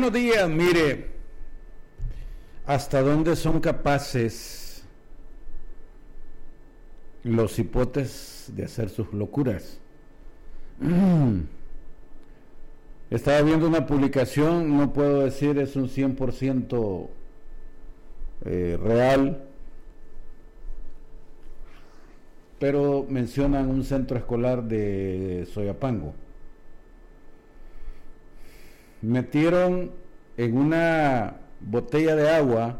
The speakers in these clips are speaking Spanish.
Buenos días, mire, ¿hasta dónde son capaces los hipotes de hacer sus locuras? Estaba viendo una publicación, no puedo decir es un 100% real, pero mencionan un centro escolar de Soyapango. Metieron en una botella de agua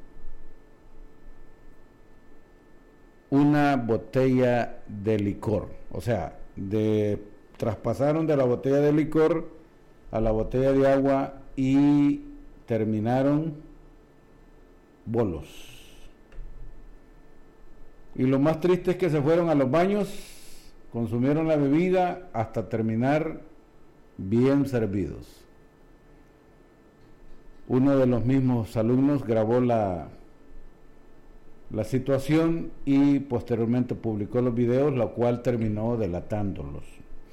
una botella de licor, o sea, traspasaron de la botella de licor a la botella de agua y terminaron bolos. Y lo más triste es que se fueron a los baños, consumieron la bebida hasta terminar bien servidos. Uno de los mismos alumnos grabó la situación y posteriormente publicó los videos, lo cual terminó delatándolos.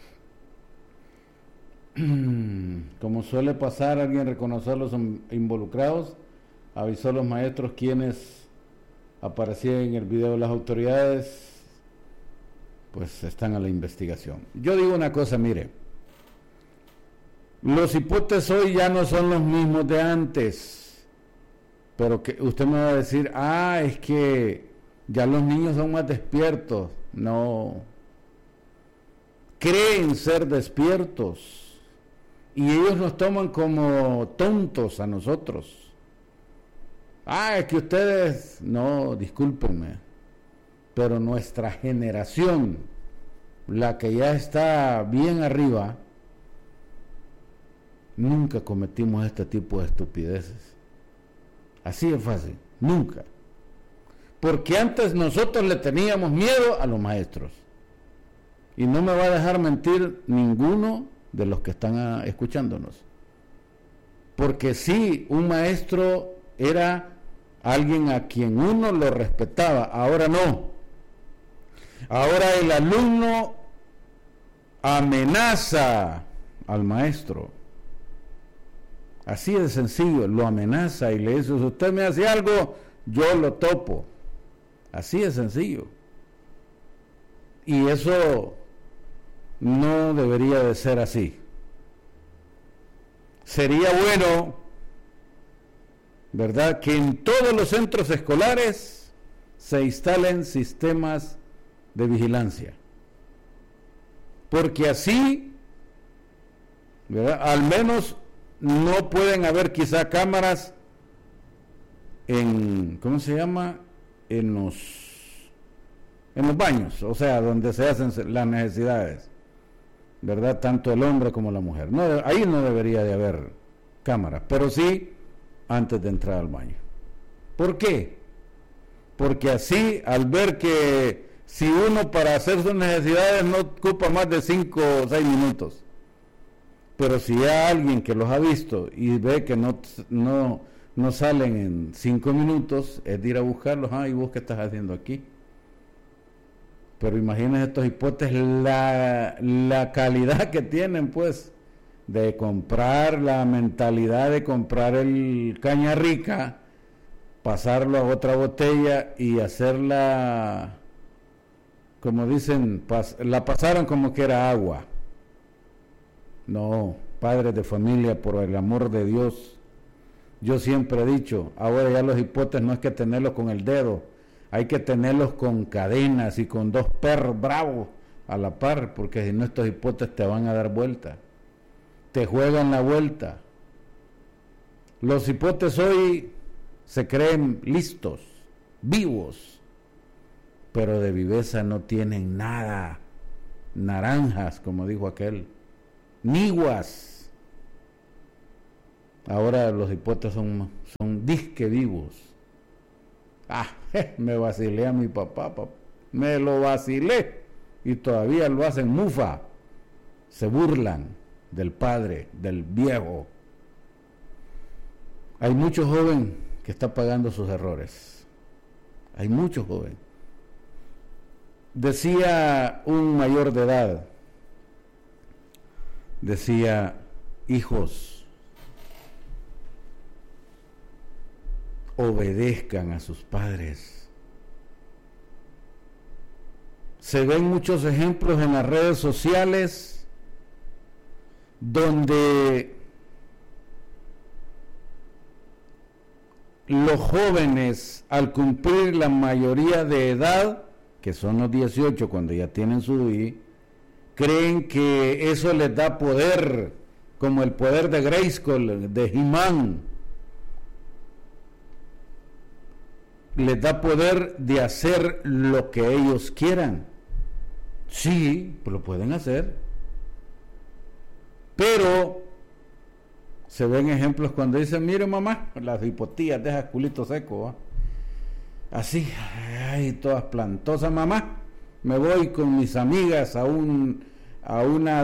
Como suele pasar, alguien reconoció a los involucrados, avisó a los maestros quienes aparecían en el video. Las autoridades pues están a la investigación. Yo digo una cosa, mire, los hipotes hoy ya no son los mismos de antes, pero que usted me va a decir, es que ya los niños son más despiertos. No, creen ser despiertos y ellos nos toman como tontos a nosotros. Es que ustedes, no, discúlpenme, pero nuestra generación, la que ya está bien arriba, nunca cometimos este tipo de estupideces. Así es fácil, nunca. Porque antes nosotros le teníamos miedo a los maestros. Y no me va a dejar mentir ninguno de los que están escuchándonos. Porque sí, un maestro era alguien a quien uno lo respetaba, ahora no. Ahora el alumno amenaza al maestro. Así de sencillo, lo amenaza y le dice, si usted me hace algo, yo lo topo. Así de sencillo. Y eso no debería de ser así. Sería bueno, ¿verdad?, que en todos los centros escolares se instalen sistemas de vigilancia. Porque así, ¿verdad?, al menos no pueden haber quizá cámaras en, ¿cómo se llama?, en los baños, o sea, donde se hacen las necesidades, ¿verdad?, tanto el hombre como la mujer. No, ahí no debería de haber cámaras, pero sí antes de entrar al baño. ¿Por qué? Porque así, al ver que si uno para hacer sus necesidades no ocupa más de 5 o 6 minutos, pero si hay alguien que los ha visto y ve que no salen en 5 minutos, es de ir a buscarlos. ¿Y vos qué estás haciendo aquí? Pero imagínense estos hipotes la calidad que tienen, pues, de comprar, la mentalidad de comprar el caña rica, pasarlo a otra botella y hacerla, como dicen, la pasaron como que era agua. No, padres de familia, por el amor de Dios, yo siempre he dicho, ahora ya los hipotes no es que tenerlos con el dedo, hay que tenerlos con cadenas y con 2 perros bravos a la par, porque si no estos hipotes te van a dar vuelta, te juegan la vuelta. Los hipotes hoy se creen listos, vivos, pero de viveza no tienen nada, naranjas, como dijo aquel, niguas. Ahora los hipotes son disque vivos. Me vacilé a mi papá, me lo vacilé, y todavía lo hacen mufa, se burlan del padre, del viejo. Hay mucho joven que está pagando sus errores, hay mucho joven. Decía un mayor de edad, decía, hijos, obedezcan a sus padres. Se ven muchos ejemplos en las redes sociales donde los jóvenes, al cumplir la mayoría de edad, que son los 18 cuando ya tienen su DUI, creen que eso les da poder, como el poder de Grayskull, de He-Man. Les da poder de hacer lo que ellos quieran. Sí, lo pueden hacer. Pero se ven ejemplos cuando dicen, mire mamá, las hipotías de esas culitos secos, así, ay, todas plantosas, mamá, me voy con mis amigas a una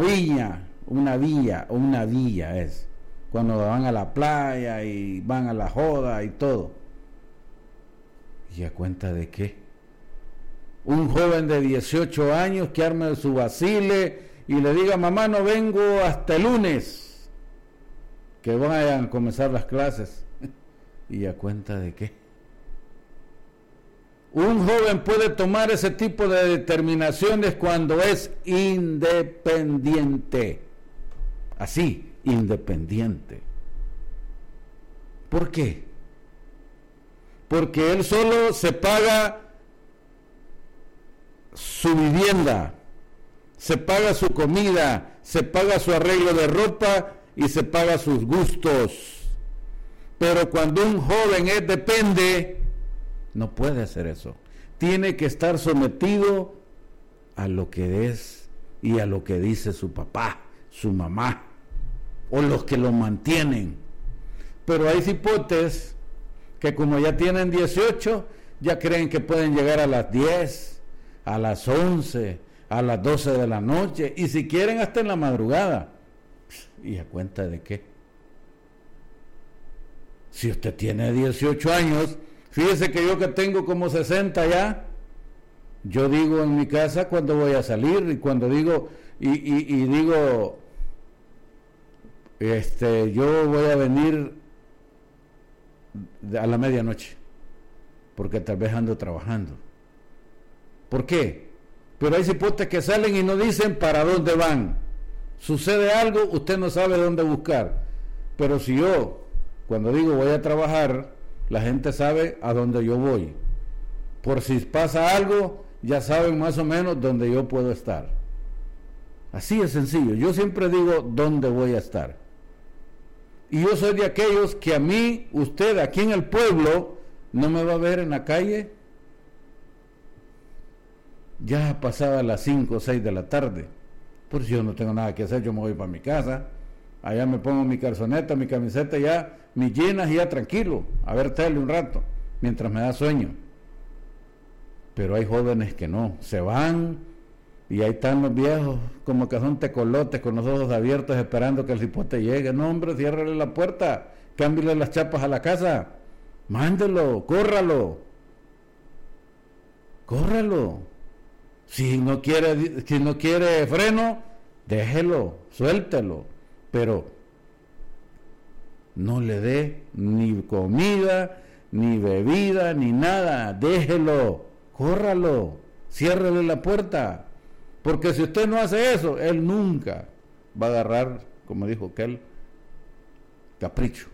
villa es, cuando van a la playa y van a la joda y todo. ¿Y a cuenta de qué? Un joven de 18 años que arme su vacile y le diga, mamá, no vengo hasta el lunes, que vayan a comenzar las clases. ¿Y a cuenta de qué? Un joven puede tomar ese tipo de determinaciones cuando es independiente. Así, independiente. ¿Por qué? Porque él solo se paga su vivienda, se paga su comida, se paga su arreglo de ropa y se paga sus gustos. Pero cuando un joven depende, no puede hacer eso. Tiene que estar sometido a lo que es y a lo que dice su papá, su mamá, o los que lo mantienen. Pero hay cipotes que como ya tienen 18, ya creen que pueden llegar a las 10, a las 11, a las 12 de la noche, y si quieren hasta en la madrugada. ¿Y a cuenta de qué? Si usted tiene 18 años, fíjese que yo que tengo como 60 ya, yo digo en mi casa cuando voy a salir, y cuando digo, y digo, yo voy a venir a la medianoche, porque tal vez ando trabajando. ¿Por qué? Pero hay cipotes que salen y no dicen para dónde van. Sucede algo, usted no sabe dónde buscar. Pero si yo, cuando digo voy a trabajar, la gente sabe a dónde yo voy. Por si pasa algo, ya saben más o menos dónde yo puedo estar. Así es sencillo. Yo siempre digo dónde voy a estar. Y yo soy de aquellos que a mí, usted aquí en el pueblo, no me va a ver en la calle ya pasadas las 5 o 6 de la tarde. Por si yo no tengo nada que hacer, yo me voy para mi casa, allá me pongo mi calzoneta, mi camiseta, ya mis jeans y ya tranquilo, a ver tele un rato, mientras me da sueño. Pero hay jóvenes que no, se van y ahí están los viejos como que son tecolotes con los ojos abiertos esperando que el cipote llegue. No, hombre, ciérrale la puerta, cámbiale las chapas a la casa, mándelo, córralo. Si no quiere freno, déjelo, suéltelo, pero no le dé ni comida, ni bebida, ni nada, déjelo, córralo, ciérrele la puerta, porque si usted no hace eso, él nunca va a agarrar, como dijo aquel, capricho.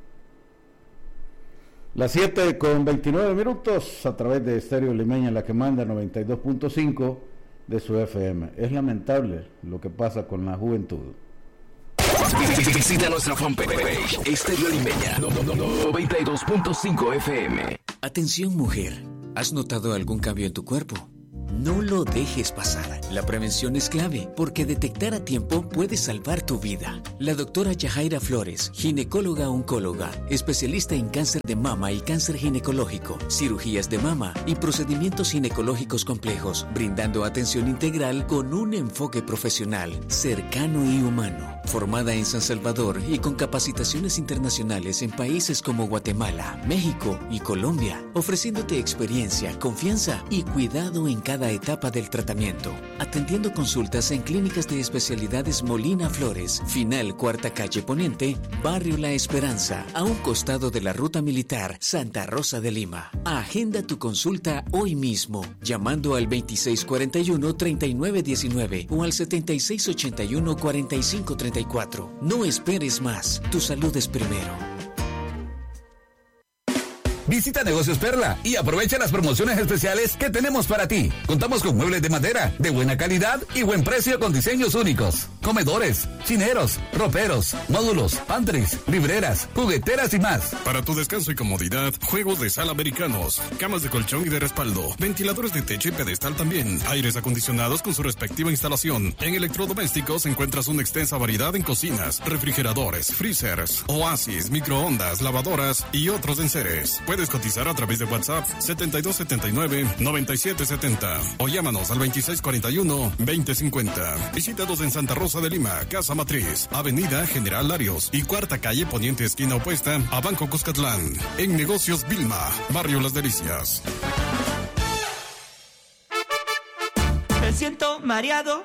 Las 7:29 a través de Estéreo Limeña, la que manda 92.5 de su FM. Es lamentable lo que pasa con la juventud. Visita nuestra fanpage Estéreo Limeña 92.5 FM. Atención mujer, ¿has notado algún cambio en tu cuerpo? No lo dejes pasar. La prevención es clave porque detectar a tiempo puede salvar tu vida. La doctora Yajaira Flores, ginecóloga oncóloga, especialista en cáncer de mama y cáncer ginecológico, cirugías de mama y procedimientos ginecológicos complejos, brindando atención integral con un enfoque profesional, cercano y humano. Formada en San Salvador y con capacitaciones internacionales en países como Guatemala, México y Colombia, ofreciéndote experiencia, confianza y cuidado en cada etapa del tratamiento. Atendiendo consultas en clínicas de especialidades Molina Flores, Final Cuarta Calle Poniente, Barrio La Esperanza, a un costado de la Ruta Militar, Santa Rosa de Lima. Agenda tu consulta hoy mismo, llamando al 2641-3919 o al 7681-4534. No esperes más, tu salud es primero. Visita Negocios Perla y aprovecha las promociones especiales que tenemos para ti. Contamos con muebles de madera de buena calidad y buen precio con diseños únicos. Comedores, chineros, roperos, módulos, pantries, libreras, jugueteras y más. Para tu descanso y comodidad, juegos de sala americanos, camas de colchón y de respaldo, ventiladores de techo y pedestal también, aires acondicionados con su respectiva instalación. En electrodomésticos encuentras una extensa variedad en cocinas, refrigeradores, freezers, oasis, microondas, lavadoras y otros enseres. Puedes cotizar a través de WhatsApp 7279-9770 o llámanos al 2641-2050. Visítanos en Santa Rosa de Lima, Casa Matriz, Avenida General Larios y Cuarta Calle Poniente, esquina opuesta a Banco Cuscatlán. En Negocios Vilma, Barrio Las Delicias. Me siento mareado.